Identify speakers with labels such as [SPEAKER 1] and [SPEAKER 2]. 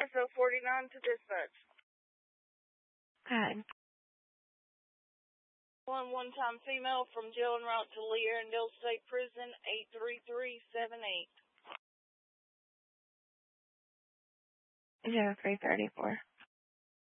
[SPEAKER 1] SO49 to dispatch.
[SPEAKER 2] Good.
[SPEAKER 1] One-time female from jail en route to Lee Arendelle State Prison, 83378.
[SPEAKER 2] 0334.